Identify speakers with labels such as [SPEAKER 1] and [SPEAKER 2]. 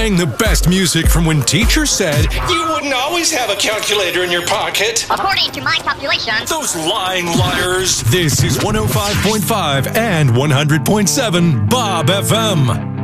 [SPEAKER 1] playing the best music from when teachers said you wouldn't always have a calculator in your pocket.
[SPEAKER 2] According to my calculations.
[SPEAKER 1] Those lying liars. This is 105.5 and 100.7 Bob FM.